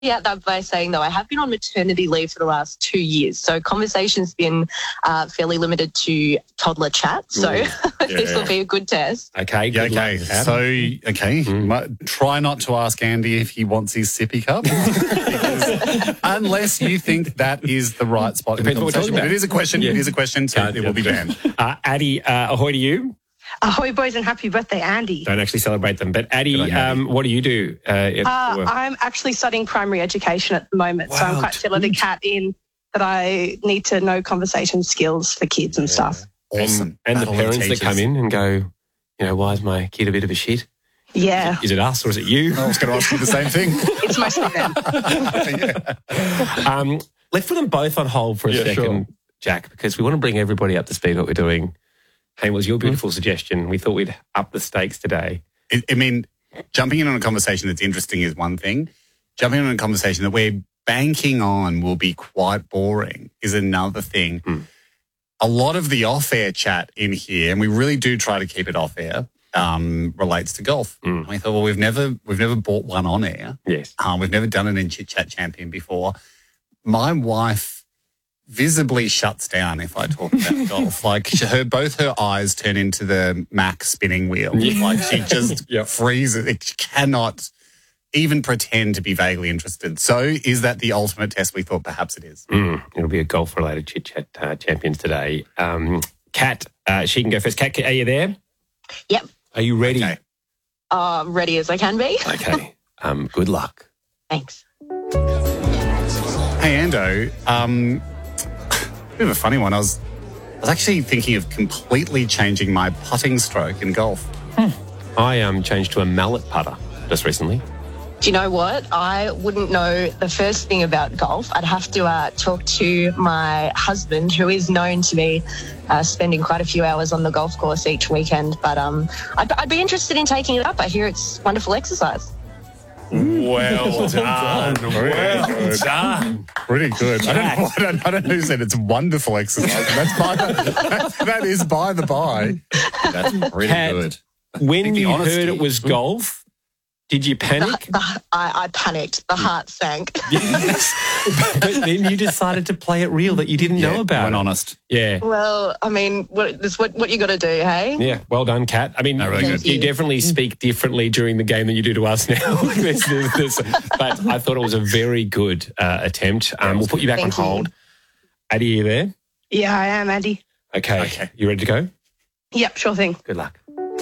caveat that by saying, though, I have been on maternity leave for the last 2 years. So conversation's been fairly limited to toddler chat. So this will be a good test. Okay. Good luck. So, try not to ask Andy if he wants his sippy cup. Unless you think that is the right spot. Depends what we're talking about. It is a question. It is a question, so it will be banned. Addie, ahoy to you. Ahoy, boys, and happy birthday, Andy. Don't actually celebrate them. But Addie, what do you do? I'm actually studying primary education at the moment, so I'm quite similar to Kat in that I need to know conversation skills for kids and stuff. Awesome. And the parents that come in and go, why is my kid a bit of a shit? Yeah. Is it us or is it you? I was going to ask you the same thing. It's mostly them. Let's put them both on hold for a second, sure. Jack, because we want to bring everybody up to speed what we're doing. Hey, it was your beautiful suggestion. We thought we'd up the stakes today. Jumping in on a conversation that's interesting is one thing. Jumping in on a conversation that we're banking on will be quite boring is another thing. A lot of the off-air chat in here, and we really do try to keep it off-air, relates to golf. And we thought, well, we've never bought one on air. Yes. We've never done it in Chit Chat Champion before. My wife visibly shuts down if I talk about golf. Like both her eyes turn into the Mac spinning wheel. Like she just freezes. It cannot even pretend to be vaguely interested. So is that the ultimate test? We thought perhaps it is. It'll be a golf-related Chit Chat Champions today. Kat, she can go first. Kat, are you there? Yep. Are you ready? Okay. Ready as I can be. Okay. Good luck. Thanks. Hey, Ando. Bit of a funny one. I was actually thinking of completely changing my putting stroke in golf. I changed to a mallet putter just recently. Do you know what? I wouldn't know the first thing about golf. I'd have to talk to my husband, who is known to be spending quite a few hours on the golf course each weekend. But I'd be interested in taking it up. I hear it's wonderful exercise. Well done. Well done. Pretty good. I don't know who said it's wonderful exercise. That is by the by. That's pretty good. When you heard it was golf, did you panic? I panicked. The heart sank. Yes. But then you decided to play it real that you didn't know about. When honest. Yeah. Well, I mean, what you got to do, hey? Yeah, well done, Kat. I mean, you definitely speak differently during the game than you do to us now. But I thought it was a very good attempt. We'll put you back on hold. Addie, are you there? Yeah, I am, Andy. Okay. You ready to go? Yep, sure thing. Good luck.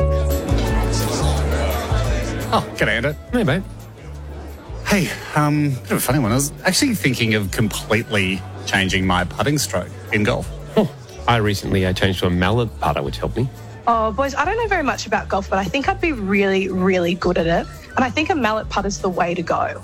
Oh, g'day, Ando. Hey, mate. Hey, bit of a funny one. I was actually thinking of completely changing my putting stroke in golf. I recently changed to a mallet putter, which helped me. Oh, boys, I don't know very much about golf, but I think I'd be really, really good at it. And I think a mallet putter's the way to go.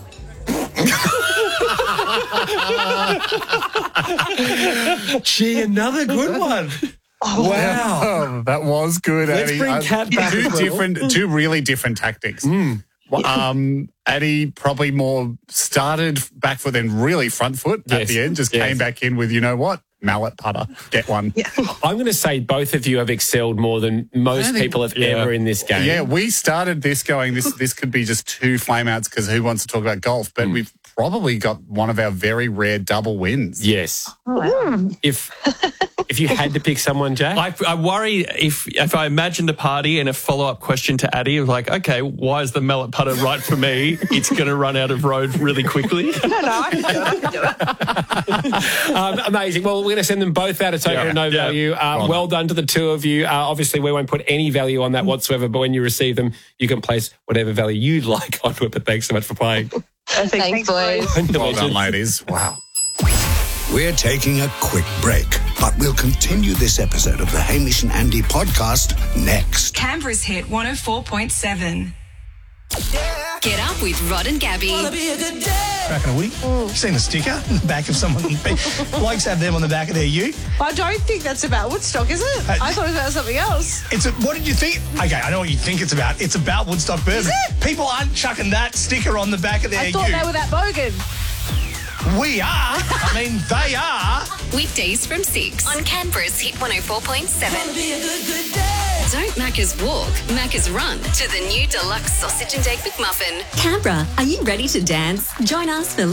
Gee, another good one. Oh, wow. That was good, Let's Addie. bring Kat back. Two really different tactics. Addie probably more started back foot, then really front foot at the end, just came back in with, you know what? Mallet putter. Get one. Yeah. I'm going to say both of you have excelled more than most people have ever in this game. Yeah, we started this going, this could be just two flameouts because who wants to talk about golf? But we've probably got one of our very rare double wins. Yes. Oh, wow. If you had to pick someone, Jack? I worry if I imagined a party and a follow-up question to Addie of like, okay, why is the mallet putter right for me? It's going to run out of road really quickly. No, I can do it. Amazing. Well, we're going to send them both out a token of no value. Well done to the two of you. Obviously, we won't put any value on that whatsoever, but when you receive them, you can place whatever value you'd like onto it. But thanks so much for playing. Thanks, boys. Well done, ladies. Wow. We're taking a quick break, but we'll continue this episode of the Hamish and Andy podcast next. Canberra's hit 104.7. Get up with Rod and Gabby. Back in a week. Seen a sticker on the back of someone. Blokes have them on the back of their ute. I don't think that's about Woodstock, is it? I thought it was about something else. What did you think? Okay, I know what you think it's about. It's about Woodstock Bourbon. Is it? People aren't chucking that sticker on the back of their ute. I thought they were that bogan. We are. I mean, they are. Weekdays from 6 on Canberra's hit 104.7. Don't Macca's walk, Macca's run to the new deluxe sausage and egg McMuffin. Canberra, are you ready to dance? Join us for